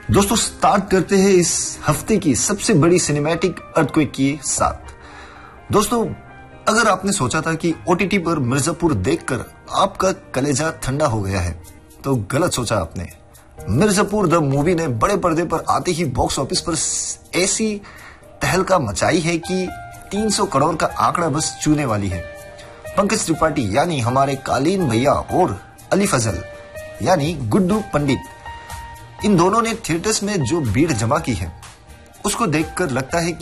दोस्तों स्टार्ट करते हैं इस हफ्ते की सबसे बड़ी सिनेमैटिक अर्थक्वेक के साथ। दोस्तों अगर आपने सोचा था कि ओटीटी पर मिर्जापुर देखकर आपका कलेजा ठंडा हो गया है तो गलत सोचा आपने। मिर्जापुर द मूवी ने बड़े पर्दे पर आते ही बॉक्स ऑफिस पर ऐसी तहलका मचाई है कि 300 करोड़ का आंकड़ा बस छूने वाली है। पंकज त्रिपाठी यानी हमारे कालीन भैया और अली फजल यानी गुड्डू पंडित, इन दोनों ने थिएटर्स में जो भीड़ जमा की है उसको देखकर लगता है कि